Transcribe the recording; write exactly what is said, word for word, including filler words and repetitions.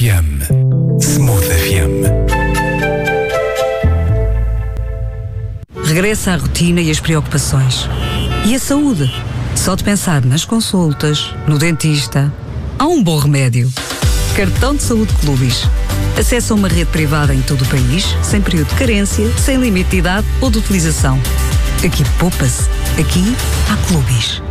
M. Smooth F M. Regressa à rotina e as preocupações. E a saúde? Só de pensar nas consultas, no dentista, há um bom remédio. Cartão de Saúde Clubis. Acesso a uma rede privada em todo o país, sem período de carência, sem limite de idade ou de utilização. Aqui poupa-se. Aqui há Clubis.